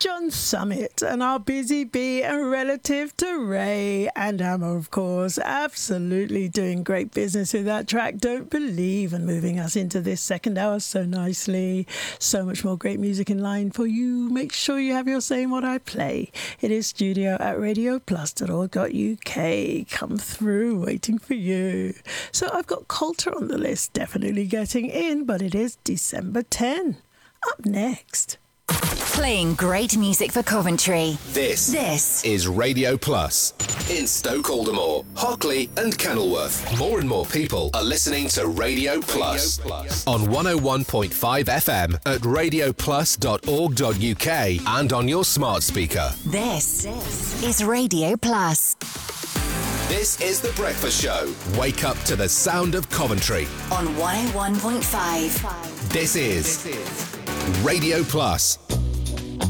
John Summit and our Busy Bee and relative to Ray and Emma, of course, absolutely doing great business with that track, Don't Believe, and moving us into this second hour so nicely. So much more great music in line for you. Make sure you have your say in what I play. It is studio@radioplus.org.uk. Come through, waiting for you. So I've got Coulter on the list, definitely getting in, but it is December 10. Up next. Playing great music for Coventry. This is Radio Plus. In Stoke-Aldermore, Hockley and Kenilworth. More and more people are listening to Radio Plus. On 101.5 FM at radioplus.org.uk and on your smart speaker. This is Radio Plus. This is The Breakfast Show. Wake up to the sound of Coventry. On 101.5. This is Radio Plus.